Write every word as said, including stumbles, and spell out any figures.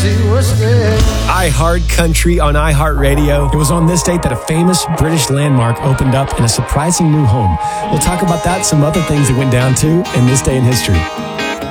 she was there. iHeart Country on iHeartRadio. It was on this date that a famous British landmark opened up in a surprising new home. We'll talk about that, some other things that went down too in this day in history.